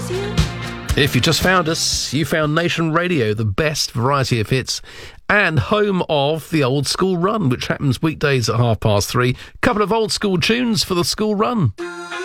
If you just found us, you found Nation Radio, the best variety of hits and home of the Old School Run, which happens weekdays at 3:30. Couple of old school tunes for the school run.